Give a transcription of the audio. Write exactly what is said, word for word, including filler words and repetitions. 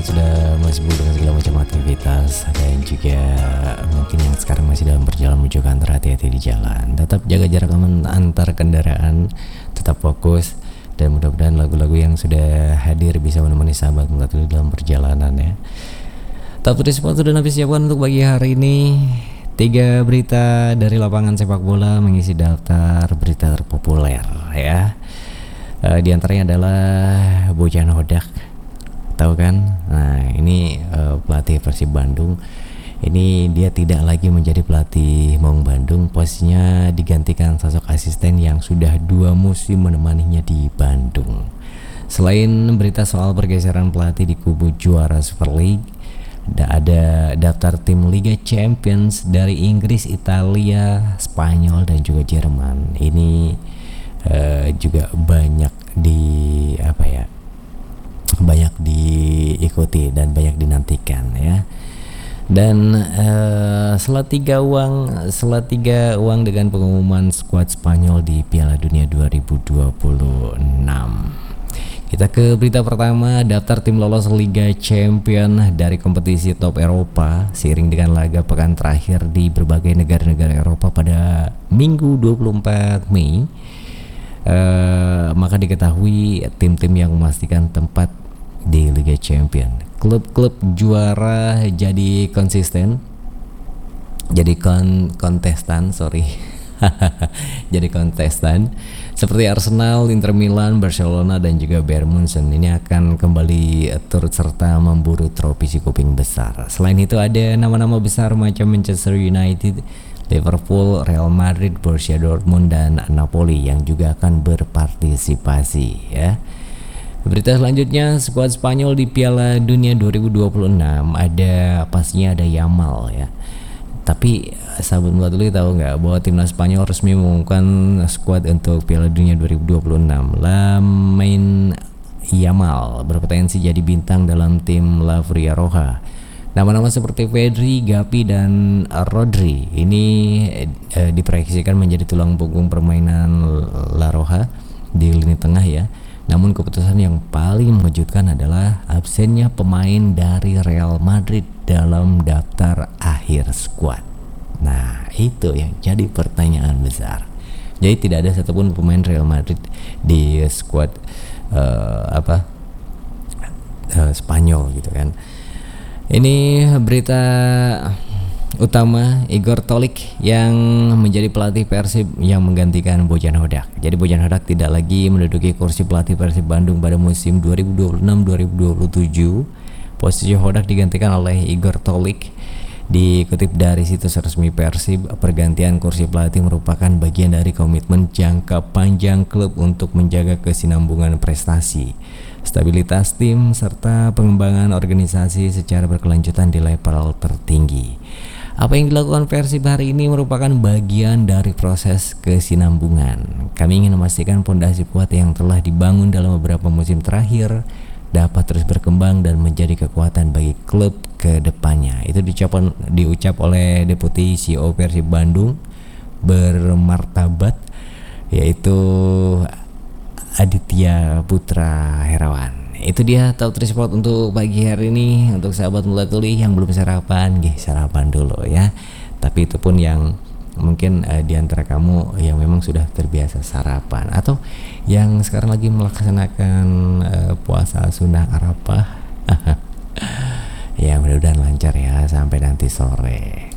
sudah masih sibuk dengan segala macam aktivitas dan juga mungkin yang sekarang masih dalam perjalanan menuju kantor, hati-hati di jalan. Tetap jaga jarak aman antar kendaraan, tetap fokus, dan mudah-mudahan lagu-lagu yang sudah hadir bisa menemani sahabat melalui dalam perjalanan ya. Top three Sport sudah habis siapkan untuk pagi hari ini. Tiga berita dari lapangan sepak bola mengisi daftar berita terpopuler ya. E, di antaranya adalah Bojan Hodak, tahu kan? Nah ini e, pelatih Persib Bandung. Ini dia tidak lagi menjadi pelatih Maung Bandung, posisinya digantikan sosok asisten yang sudah dua musim menemaninya di Bandung. Selain berita soal pergeseran pelatih di kubu juara Super League, ada daftar tim Liga Champions dari Inggris, Italia, Spanyol dan juga Jerman. Ini uh, juga banyak di apa ya? banyak diikuti dan banyak dinantikan ya. Dan uh, selatiga uang selatiga uang dengan pengumuman skuad Spanyol di Piala Dunia dua ribu dua puluh enam. Kita ke berita pertama, daftar tim lolos Liga Champion dari kompetisi top Eropa seiring dengan laga pekan terakhir di berbagai negara-negara Eropa pada Minggu dua puluh empat Mei. Uh, maka diketahui tim-tim yang memastikan tempat di Liga Champion. Klub-klub juara jadi konsisten, jadi kon kontestan, sorry. jadi kontestan seperti Arsenal, Inter Milan, Barcelona dan juga Bayern Munchen. Ini akan kembali turut serta memburu trofi si kuping besar. Selain itu ada nama-nama besar macam Manchester United, Liverpool, Real Madrid, Borussia Dortmund dan Napoli yang juga akan berpartisipasi ya. Berita selanjutnya, skuad Spanyol di Piala Dunia dua ribu dua puluh enam ada pastinya ada Yamal ya. Tapi sahabat melatuli tahu nggak bahwa timnas Spanyol resmi mengumumkan skuad untuk Piala Dunia dua ribu dua puluh enam. Lamine Yamal berpotensi jadi bintang dalam tim La Roja. Nama-nama seperti Pedri, Gavi dan Rodri ini eh, diproyeksikan menjadi tulang punggung permainan La Roja di lini tengah ya. Namun keputusan yang paling mengejutkan adalah absennya pemain dari Real Madrid dalam daftar akhir skuad. Nah itu yang jadi pertanyaan besar. Jadi tidak ada satupun pemain Real Madrid di skuad uh, apa uh, Spanyol gitu kan. Ini berita utama, Igor Tolik yang menjadi pelatih Persib yang menggantikan Bojan Hodak. Jadi Bojan Hodak tidak lagi menduduki kursi pelatih Persib Bandung pada musim dua ribu dua puluh enam dua ribu dua puluh tujuh. Posisi Hodak digantikan oleh Igor Tolik. Dikutip dari situs resmi Persib, pergantian kursi pelatih merupakan bagian dari komitmen jangka panjang klub untuk menjaga kesinambungan prestasi, stabilitas tim serta pengembangan organisasi secara berkelanjutan di level tertinggi. Apa yang dilakukan Persib hari ini merupakan bagian dari proses kesinambungan. Kami ingin memastikan fondasi kuat yang telah dibangun dalam beberapa musim terakhir dapat terus berkembang dan menjadi kekuatan bagi klub ke depannya. Itu diucap, diucap oleh Deputi C E O Persib Bandung bermartabat, yaitu Aditya Putra Herawan. Itu dia Top three Sport untuk pagi hari ini. Untuk sahabat mulai tuli yang belum sarapan, gih sarapan dulu ya. Tapi itu pun yang mungkin uh, di antara kamu yang memang sudah terbiasa sarapan atau yang sekarang lagi melaksanakan uh, puasa sunnah Arafah. Ya mudah-mudahan lancar ya sampai nanti sore.